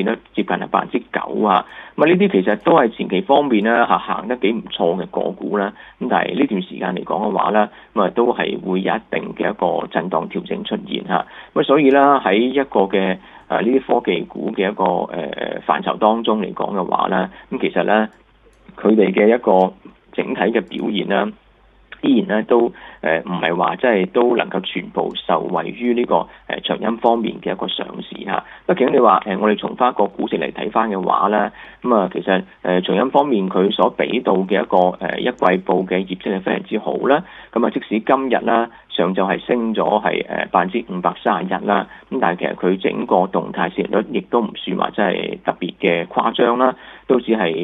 見到接近係9%啊。咁啊呢啲其實都係前期方面咧行得幾唔錯嘅個股啦。咁但係呢段時間嚟講嘅話咧，咁啊都係會有一定嘅一個震盪調整出現嚇。咁所以咧喺一個嘅呢啲科技股嘅一個範疇當中嚟講嘅話咧，咁其實咧佢哋嘅一個整體嘅表現啦，依然咧都唔係話即係都能夠全部受惠於呢個長鑫方面嘅一個上市嚇。畢竟你話我哋從翻個估值嚟睇翻嘅話咧，咁啊其實長鑫方面佢所俾到嘅一個一季報嘅業績係非常之好啦。咁啊即使今日啦上晝係升咗係531%啦，咁但係其實佢整個動態市盈率亦都唔算話真係特別嘅誇張啦，都只係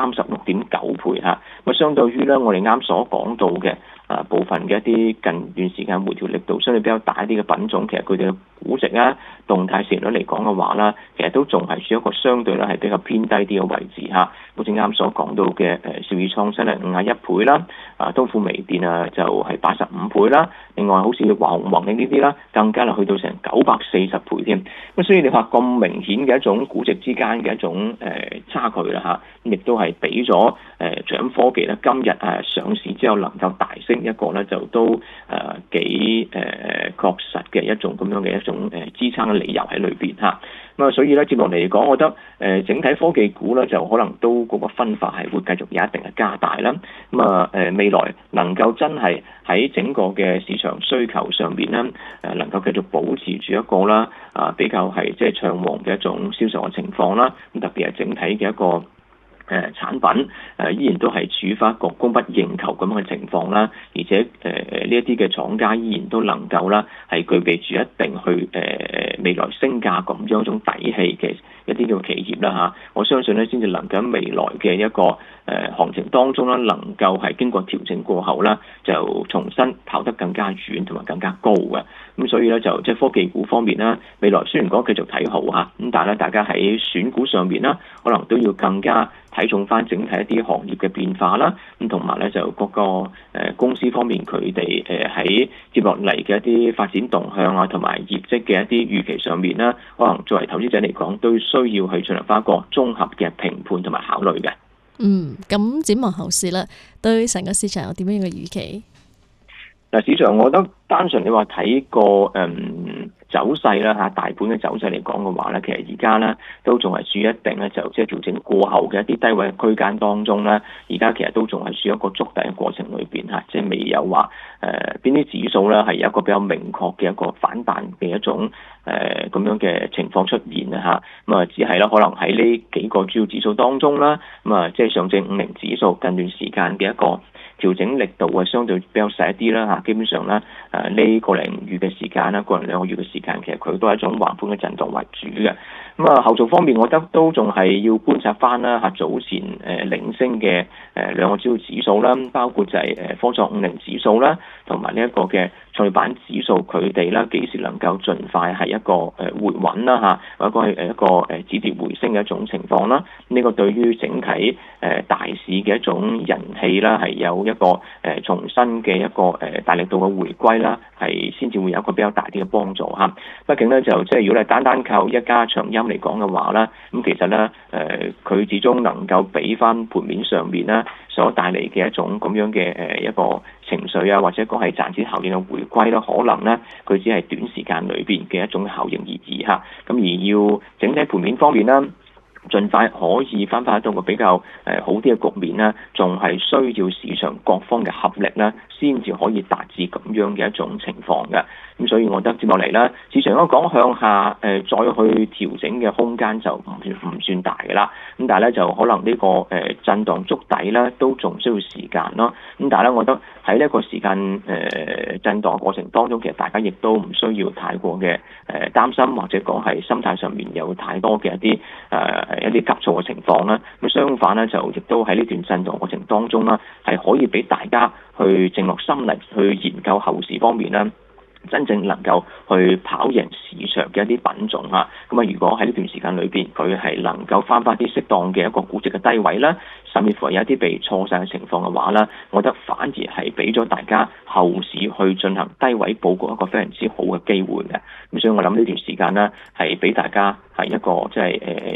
36.9倍嚇。咁相對於咧我哋啱所講到嘅部分嘅一啲近段時間回調力度相對比較大啲嘅品種，其實佢哋嘅估值啊、動態市盈率嚟講嘅話啦，其實都仲係處於一個相對咧係比較偏低啲嘅位置嚇。好似啱所講到嘅兆易創新係51倍啦，東富微電啊就係85倍啦。另外好似華虹宏呢啲啦，更加係去到成940倍添。咁所以你話咁明顯嘅一種估值之間嘅一種差距啦嚇，亦都係俾咗長鑫科技咧今日上市之後能夠大升一個咧，就都幾確實嘅一種咁樣嘅一種支撐嘅理由喺裏邊嚇。咁啊，所以咧接落嚟嚟講，我覺得整體科技股咧就可能都嗰個分化係會繼續有一定嘅加大啦。咁啊未來能夠真係喺整個嘅市場需求上邊咧能夠繼續保持住一個啦比較係即係暢旺嘅一種銷售嘅情況啦。咁特別係整體嘅一個產品依然都係處於翻一個供不應求咁樣嘅情況啦，而且呢一啲嘅廠家依然都能夠啦係具備住一定去未來升價咁樣一種底氣嘅一啲嘅企業啦嚇。我相信咧先至能夠喺未來嘅一個行情當中啦，能夠係經過調整過後啦，就重新跑得更加遠同埋更加高嘅。咁所以咧就即係科技股方面啦，未來雖然講繼續睇好嚇，咁但係咧大家喺選股上面啦，可能都要更加睇重翻整體一啲行業嘅變化啦，咁同埋咧就各個公司方面佢哋喺接落嚟嘅一啲發展動向啊，同埋業績嘅一啲預期上面啦，可能作為投資者嚟講都需要去進行翻一個綜合嘅評判同埋考慮嘅。 咁展望後市啦，對成個市場有點樣嘅預期？ 嗱，市場我覺得單純你話睇個走勢啦嚇，大盤嘅走勢嚟講嘅話咧，其實而家咧都仲係處於一定咧就即係調整過後嘅一啲低位區間當中咧，而家其實都仲係處於一個築底嘅過程裏邊嚇，即係未有話邊啲指數咧係有一個比較明確嘅一個反彈嘅一種咁樣嘅情況出現啊嚇。咁啊只係啦，可能喺呢幾個主要指數當中啦，咁啊即係上證50指數近段時間嘅一個調整力度係相對比較細一啲啦嚇。基本上咧呢個零月嘅時間啦，個零兩個月嘅時間，其實佢都係一種橫盤嘅震盪為主嘅。咁啊後續方面，我覺得都仲係要觀察翻啦嚇，早前領升嘅兩個主要指數啦，包括就係科創50指數啦，同埋呢一個嘅創業板指數，佢哋啦幾時能夠盡快係一個回穩啦嚇，或者係一個止跌回升嘅一種情況啦。呢個對於整體大市嘅一種人氣啦，係有一個重新嘅一個大力度嘅回歸啦，係先至會有一個比較大啲嘅幫助嚇。畢竟咧就即係如果你單單靠一家長鑫嚟講嘅話啦，咁其實咧佢始終能夠俾翻盤面上面啦所帶嚟嘅一種咁樣嘅一個情緒啊，或者講係賺錢效應嘅回歸啦，可能咧佢只係短時間裏邊嘅一種效應而已嚇。咁而要整體盤面方面啦，盡快可以翻返到個比較好啲嘅局面啦，仲係需要市場各方嘅合力啦，先至可以達至咁樣嘅一種情況嘅。咁所以我覺得接落嚟啦，市場如果講向下再去調整嘅空間就唔算大嘅啦。咁但係咧就可能呢個震盪築底啦，都仲需要時間咯。咁但係咧，我覺得喺呢一個時間震盪過程當中，其實大家亦都唔需要太過嘅擔心，或者講係心態上面有太多嘅一啲急躁嘅情況啦。咁相反咧，就亦都喺呢段震盪過程當中啦，係可以俾大家去靜落心嚟去研究後市方面啦，真正能夠去跑贏市場嘅一啲品種嚇。咁啊，如果喺呢段時間裏邊佢係能夠翻返啲適當嘅一個估值嘅低位啦，甚至乎有一啲被錯晒嘅情況嘅話啦，我覺得反而係俾咗大家後市去進行低位佈局一個非常之好嘅機會嘅。咁所以我諗呢段時間呢，係俾大家係一個即係